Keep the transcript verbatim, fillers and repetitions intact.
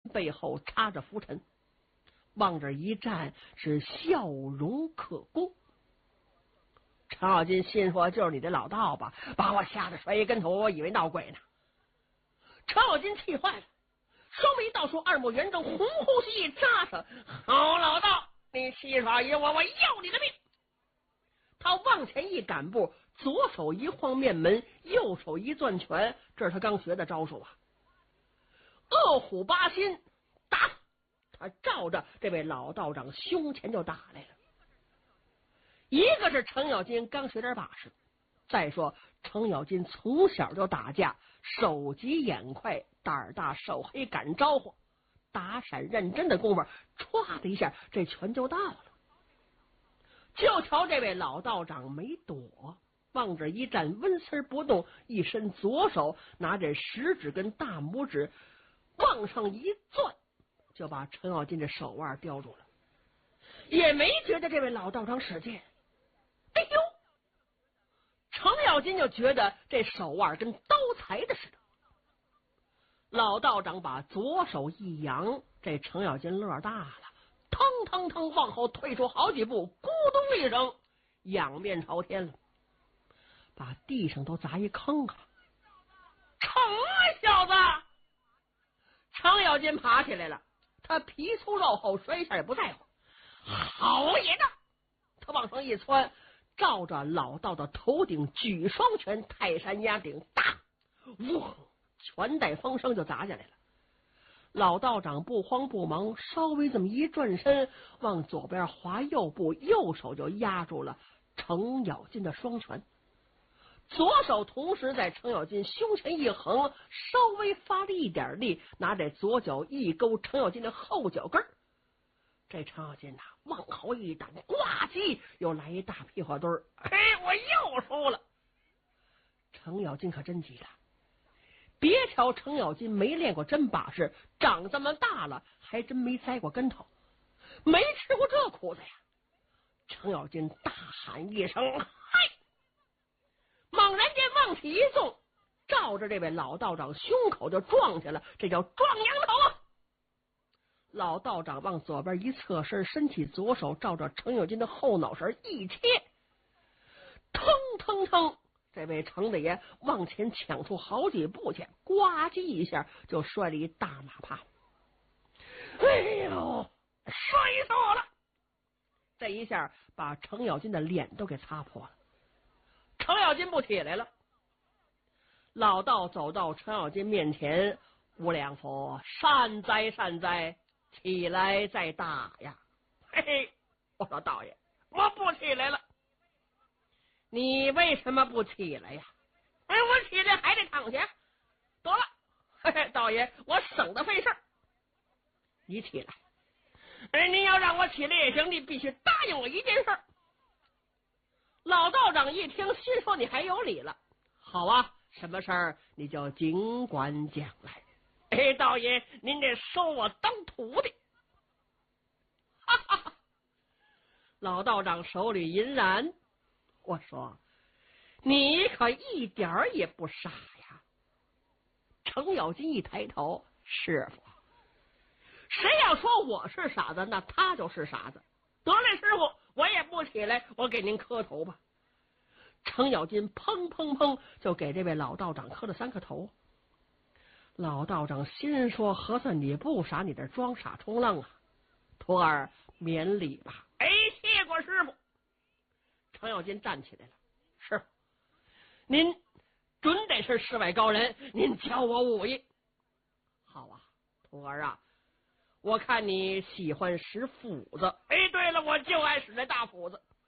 背后插着拂尘，往这一站是笑容可掬。程咬金心说：“就是你这老道吧，把我吓得摔一跟头，我以为闹鬼呢。”程咬金气坏了，双眉倒竖，二目圆睁，红呼吸一扎上，好老道，你戏耍于我，我要你的命！他往前一赶步，左手一晃面门，右手一攥拳，这是他刚学的招数啊。恶虎八心，打！他照着这位老道长胸前就打来了。一个是程咬金刚学点把式，再说程咬金从小就打架，手疾眼快，胆大手黑，敢招呼，打闪认真的功夫，歘的一下，这拳就到了。就瞧这位老道长没躲，往这一站，温丝不动，一伸左手，拿着食指跟大拇指往上一攥，就把程咬金这手腕叼住了。也没觉得这位老道长使劲，哎呦，程咬金就觉得这手腕跟刀裁的似的。老道长把左手一扬，这程咬金乐大了，腾腾腾往后退出好几步，咕咚一声，仰面朝天了，把地上都砸一坑啊！成啊，小子！程咬金爬起来了，他皮粗肉厚，摔一下也不在乎。好爷的！他往上一窜，照着老道的头顶举双拳，泰山压顶，大嗡，拳带风声就砸下来了。老道长不慌不忙，稍微这么一转身，往左边滑右步，右手就压住了程咬金的双拳，左手同时在程咬金胸前一横，稍微发力一点力，拿着左脚一勾程咬金的后脚跟。这程咬金呐、啊，往后一挡，呱唧又来一大屁股墩儿，嘿，我又输了。程咬金可真急了，别瞧程咬金没练过真把式，长这么大了还真没栽过跟头，没吃过这苦子呀。程咬金大喊一声：“嗨！”猛然间往起一纵，照着这位老道长胸口就撞下了，这叫撞羊头啊！老道长往左边一侧身，伸起左手，照着程咬金的后脑勺一切，腾腾腾，这位程大爷往前抢出好几步去，呱唧一下就摔了一大马趴。哎呦，摔死我了！这一下把程咬金的脸都给擦破了。程咬金不起来了，老道走到程咬金面前：“无量佛，善哉善哉，起来再打呀！”嘿嘿，我说道爷，我不起来了。你为什么不起来呀？哎，我起来还得躺下。得了，嘿嘿，道爷，我省得费事儿。你起来。哎，你要让我起来也行，你必须答应我一件事儿。老道长一听，心说你还有理了。好啊，什么事儿你就尽管讲来。哎，道爷，您得收我当徒弟。哈哈哈！老道长手里银然，我说你可一点儿也不傻呀。程咬金一抬头，师傅，谁要说我是傻子，那他就是傻子。得嘞，师傅，我也不起来，我给您磕头吧。程咬金砰砰砰就给这位老道长磕了三个头。老道长心说：合算你不傻，你这装傻充愣啊！徒儿免礼吧。哎，谢过师傅。程咬金站起来了，师傅，您准得是世外高人，您教我武艺。好啊，徒儿啊，我看你喜欢使斧子。哎，对了，我就爱使这大斧子。